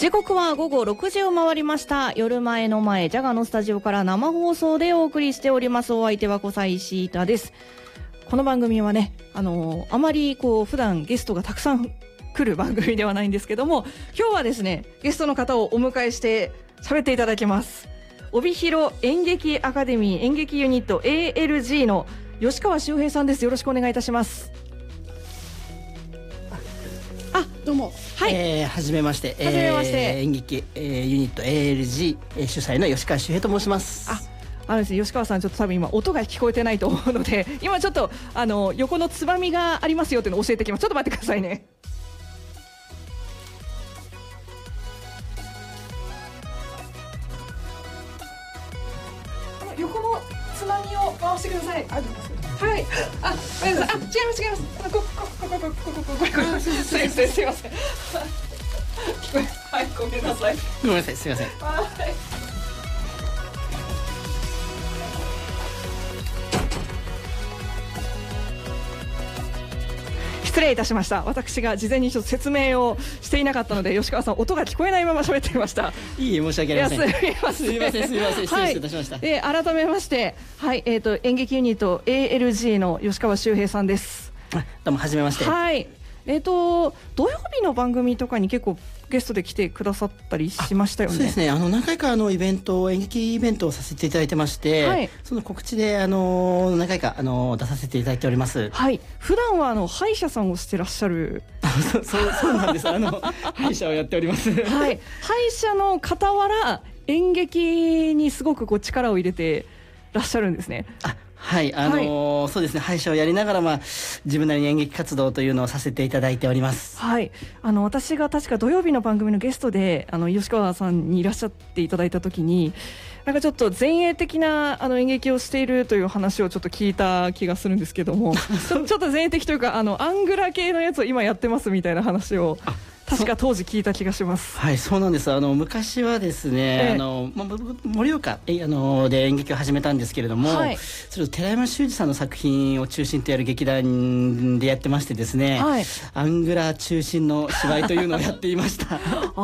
時刻は午後6時を回りました。夜前の前ジャガのスタジオから生放送でお送りしております。お相手は小西シータです。この番組はね、あまり普段ゲストがたくさん来る番組ではないんですけども、今日はですね、ゲストの方をお迎えして喋っていただきます。帯広演劇アカデミー演劇ユニット ALG の吉川修平さんです。よろしくお願いいたします。 どうも、 はい、 はじめまして、演劇、ユニット ALG、主催の吉川修平と申します。 ですね、吉川さんちょっと多分今音が聞こえてないと思うので、今ちょっと横のつばみがありますよっていうのを教えてきます。ちょっと待ってくださいね。横のつまみを回してください。はい。ごめんなさい。違います。すいません。はい、ごめんなさい。 ごめんなさい、すいません。 はい。失礼いたしました。私が事前にちょっと説明をしていなかったので、吉川さん音が聞こえないまま喋っていました。 いいえ、申し訳ありません。 すみません、 失礼いたしました。 改めまして、はい、演劇ユニット ALG の吉川修平さんです。 どうも、はじめまして。 はい。土曜日の番組とかに結構ゲストで来てくださったりしましたよね。 そうですね。何回か演劇イベントをさせていただいてまして、はい、その告知で何回か出させていただいております。 はい。普段は歯医者さんをしてらっしゃる。 そうなんです。歯医者をやっております。 はい。歯医者の傍ら演劇にすごく力を入れてらっしゃるんですね。 はい、そうですね、歯医者をやりながら、自分なりに演劇活動というのをさせていただいております。 はい。私が確か土曜日の番組のゲストで吉川さんにいらっしゃっていただいた時に、なんかちょっと前衛的な演劇をしているという話をちょっと聞いた気がするんですけどもちょっと前衛的というかアングラ系のやつを今やってますみたいな話を確か当時聞いた気がします。 はい、そうなんです。昔はですね、盛岡で演劇を始めたんですけれども、はい、それを寺山修司さんの作品を中心とやる劇団でやってましてですね、はい、アングラ中心の芝居というのをやっていました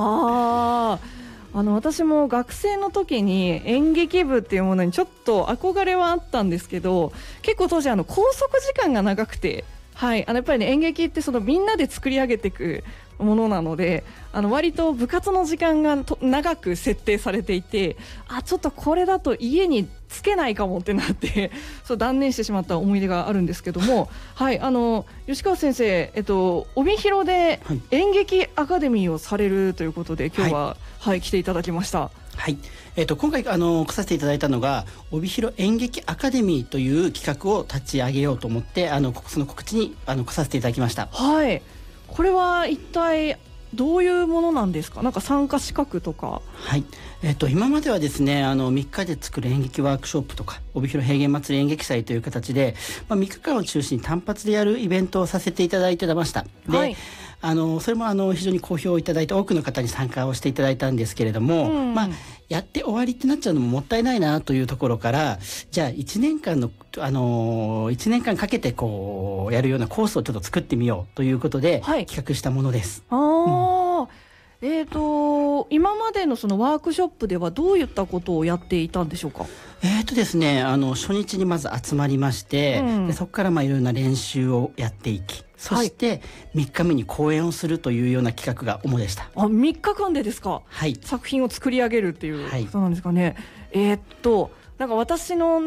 私も学生の時に演劇部っていうものにちょっと憧れはあったんですけど、結構当時拘束時間が長くて、はい、やっぱりね、演劇ってみんなで作り上げていくものなので、割と部活の時間が長く設定されていて、ちょっとこれだと家につけないかもってなって断念してしまった思い出があるんですけども、はい、吉川先生、帯広で演劇アカデミーをされるということで、今日は、はい、来ていただきました。 はい。今回来させていただいたのが帯広演劇アカデミーという企画を立ち上げようと思って、その告知に来させていただきました。 はい。これは一体どういうものなんですか？なんか参加資格とか。 はい。今まではですね、3日で作る演劇ワークショップとか帯広平原祭り演劇祭という形で、3日間を中心に単発でやるイベントをさせていただいてました。で、はい、それも非常に好評いただいて多くの方に参加をしていただいたんですけれども、やって終わりってなっちゃうのももったいないなというところから、じゃあ1年間かけてやるようなコースをちょっと作ってみようということで、企画したものです。 今までのそのワークショップではどういったことをやっていたんでしょうか？ ですね、初日にまず集まりまして、でそこからいろいろな練習をやっていき、そして3日目に公演をするというような企画が主でした。 3日間でですか？はい。作品を作り上げるっていうことなんですかね。なんか私の